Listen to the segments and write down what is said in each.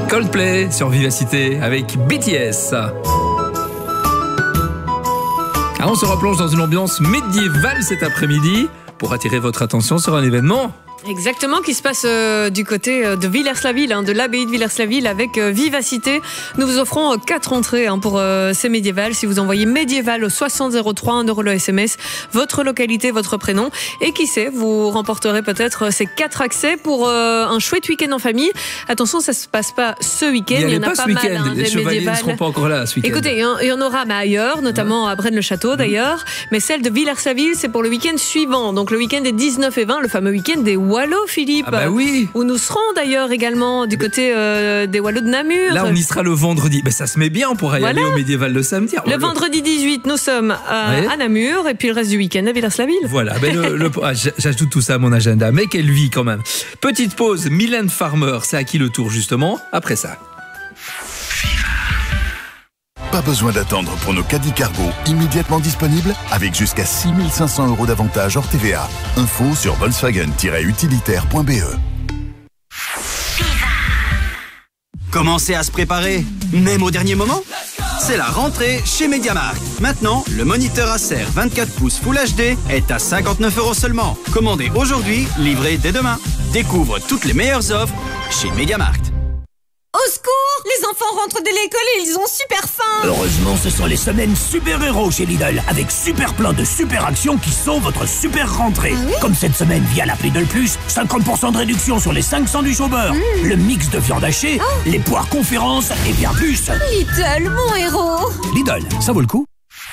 Coldplay sur Vivacité avec BTS. On se replonge dans une ambiance médiévale cet après-midi pour attirer votre attention sur un événement. Exactement, qui se passe du côté de Villers-la-Ville, de l'abbaye de Villers-la-Ville avec Vivacité. Nous vous offrons 4 entrées pour ces médiévales. Si vous envoyez médiéval au 6003, 1 € le SMS, votre localité, votre prénom. Et qui sait, vous remporterez peut-être ces 4 accès pour un chouette week-end en famille. Attention, ça se passe pas ce week-end. Il y en a pas mal. Les chevaliers ne seront pas encore là ce week-end. Écoutez, il y en aura ailleurs, notamment à Braine-le-Château d'ailleurs. Mais celle de Villers-la-Ville, c'est pour le week-end suivant. Donc le week-end des 19 et 20, le fameux week-end des Wallo, Philippe. Ah bah oui. Où nous serons d'ailleurs également du côté des Wallo de Namur. Là, on y sera le vendredi. Ben, ça se met bien, on pourra y aller au médiéval le samedi. Le vendredi 18, nous sommes à Namur et puis le reste du week-end à Villers-la-Ville. Voilà, j'ajoute tout ça à mon agenda. Mais quelle vie quand même. Petite pause, Mylène Farmer, c'est à qui le tour justement après ça. Pas besoin d'attendre pour nos caddies cargo immédiatement disponibles avec jusqu'à 6 500 € d'avantages hors TVA. Info sur volkswagen-utilitaire.be. Commencez à se préparer, même au dernier moment. C'est la rentrée chez MediaMarkt. Maintenant, le moniteur Acer 24 pouces Full HD est à 59 € seulement. Commandez aujourd'hui, livré dès demain. Découvre toutes les meilleures offres chez MediaMarkt. Au secours! Les enfants rentrent de l'école et ils ont super faim! Heureusement, ce sont les semaines super-héros chez Lidl, avec super plein de super actions qui sont votre super rentrée. Ah oui? Comme cette semaine via la Lidl Plus, 50% de réduction sur les 5 sandwichs au beurre, le mix de viande hachée, les poires conférences et bien plus. Lidl, mon héros! Lidl, ça vaut le coup.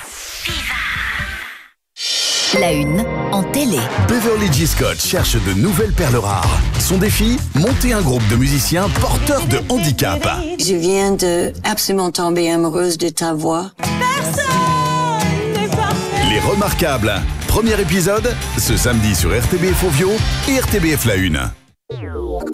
La une en télé. Beverly G. Scott cherche de nouvelles perles rares. Son défi, monter un groupe de musiciens porteurs de handicap. Je viens de absolument tomber amoureuse de ta voix. Les Remarquables. Premier épisode, ce samedi sur RTBF Ovio et RTBF La Une.